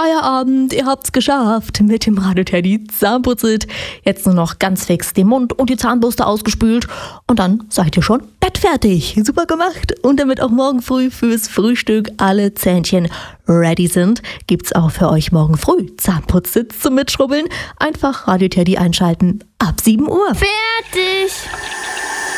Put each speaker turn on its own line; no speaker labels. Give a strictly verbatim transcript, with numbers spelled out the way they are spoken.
Feierabend, ihr habt's geschafft. Mit dem Radio Teddy Zahnputzit. Jetzt nur noch ganz fix den Mund und die Zahnbürste ausgespült und dann seid ihr schon bettfertig. Super gemacht. Und damit auch morgen früh fürs Frühstück alle Zähnchen ready sind, gibt's auch für euch morgen früh Zahnputzsitz zum Mitschrubbeln. Einfach Radio Teddy einschalten ab sieben Uhr.
Fertig!